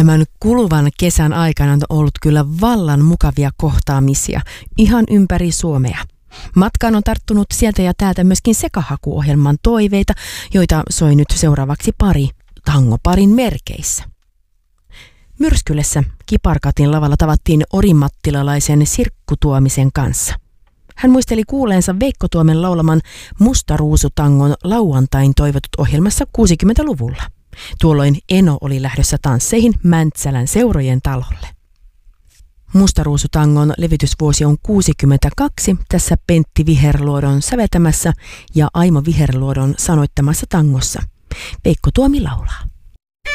Tämän kuluvan kesän aikana on ollut kyllä vallan mukavia kohtaamisia ihan ympäri Suomea. Matkaan on tarttunut sieltä ja täältä myöskin Sekahaku-ohjelman toiveita, joita soi nyt seuraavaksi pari tangoparin merkeissä. Myrskylässä Kiparkatin lavalla tavattiin orimattilalaisen Sirkku Tuomisen kanssa. Hän muisteli kuuleensa Veikko Tuomen laulaman Mustaruusutangon lauantain toivotut ohjelmassa 60-luvulla. Tuolloin Eno oli lähdössä tansseihin Mäntsälän seurojen talolle. Mustaruusutangon levytysvuosi on 62 tässä Pentti Viherluodon säveltämässä ja Aimo Viherluodon sanoittamassa tangossa. Veikko Tuomi laulaa.